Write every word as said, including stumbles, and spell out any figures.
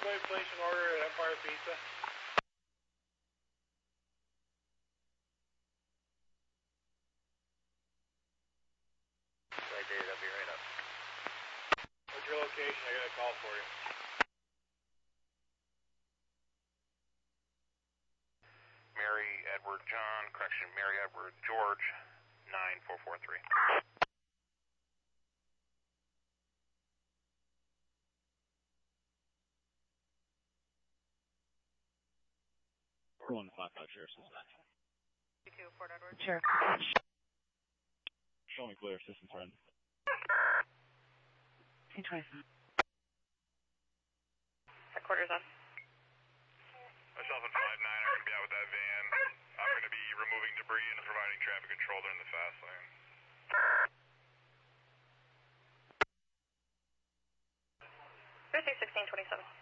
Anybody place an order at Empire Pizza? I did, I'll be right up. What's your location? I got a call for you. Mary Edward John, correction, Mary Edward George, nine four four three. We're going to five five Sheriff's Dispatch. two Fort Edward. Sheriff. Show me clear, assistant friend. ten twenty-five. Headquarters on. Myself and five nine are going to be out with that van. I'm going to be removing debris and providing traffic control during the fast lane. three six sixteen twenty-seven.